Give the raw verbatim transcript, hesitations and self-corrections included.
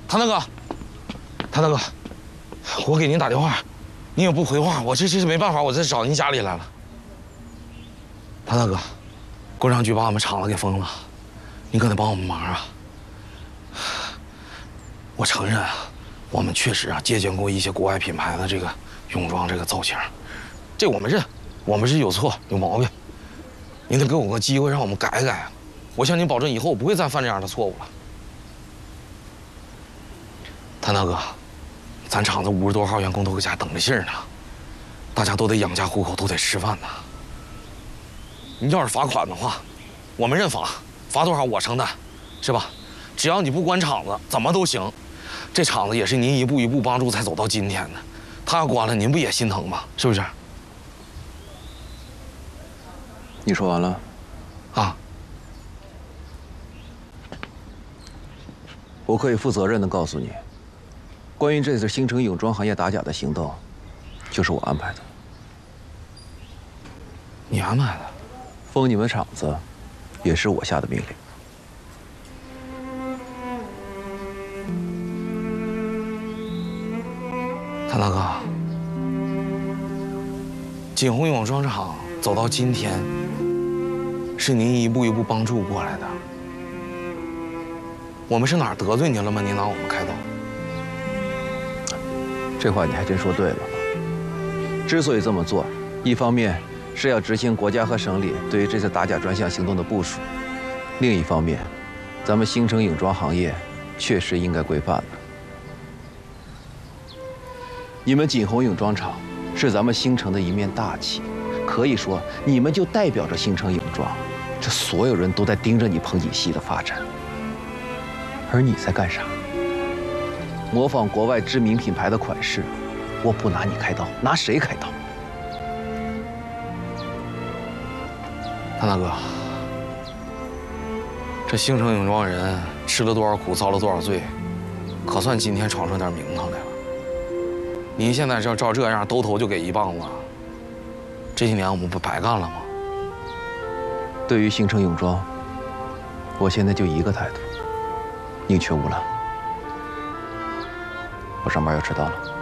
谭大哥，谭大哥，我给您打电话，您也不回话，我这这是没办法，我这找您家里来了。谭大哥，工商局把我们厂子给封了，您可得帮我们忙啊！我承认啊，我们确实啊借鉴过一些国外品牌的这个泳装这个造型，这我们认，我们是有错有毛病，您得给我个机会让我们改改。我向您保证，以后我不会再犯这样的错误了。谭大哥，咱厂子五十多号员工都搁家等着信儿呢，大家都得养家糊口，都得吃饭呢。你要是罚款的话，我们认罚，罚多少我承担，是吧？只要你不关厂子，怎么都行。这厂子也是您一步一步帮助才走到今天的，他要关了，您不也心疼吗？是不是？ 你说完了？ 啊。 我可以负责任地告诉你，关于这次星城泳装行业打假的行动，就是我安排的。 你安排的？ 封你们厂子，也是我下的命令。 谭大哥，锦宏泳装厂走到今天，是您一步一步帮助过来的。我们是哪儿得罪您了吗？您拿我们开刀？ 这话你还真说对了。之所以这么做，一方面是要执行国家和省里对于这次打假专项行动的部署，另一方面，咱们星城泳装行业确实应该规范了。你们锦宏泳装厂是咱们星城的一面大旗，可以说你们就代表着星城泳装，这所有人都在盯着你彭锦熙的发展。而你在干啥？模仿国外知名品牌的款式，我不拿你开刀，拿谁开刀？ 谭大哥，这星城泳装人吃了多少苦，遭了多少罪，可算今天闯出点名堂来了。您现在这照这样兜头就给一棒子，这些年我们不白干了吗？ 对于星城泳装，我现在就一个态度。宁缺毋滥。我上班要迟到了。